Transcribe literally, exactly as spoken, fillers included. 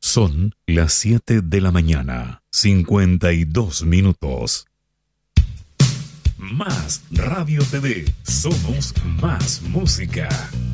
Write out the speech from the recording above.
Son las siete de la mañana, cincuenta y dos minutos. Más Radio T V, somos más música.